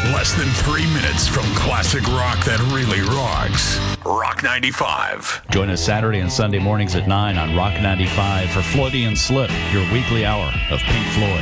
Less than 3 minutes from classic rock that really rocks. Rock 95. Join us Saturday and Sunday mornings at 9 on Rock 95 for Freudian Slip, your weekly hour of Pink Floyd.